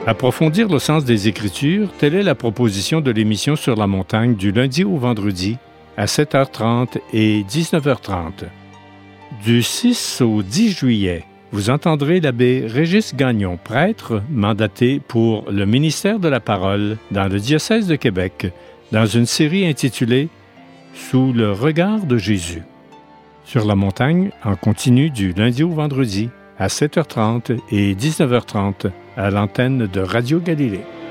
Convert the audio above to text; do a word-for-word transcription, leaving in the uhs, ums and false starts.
Approfondir le sens des Écritures, telle est la proposition de l'émission Sur la montagne du lundi au vendredi à sept heures trente et dix-neuf heures trente. Du six au dix juillet, vous entendrez l'abbé Régis Gagnon, prêtre mandaté pour le ministère de la Parole dans le diocèse de Québec, dans une série intitulée « Sous le regard de Jésus ». Sur la montagne, en continu du lundi au vendredi, à sept heures trente et dix-neuf heures trente, à l'antenne de Radio Galilée.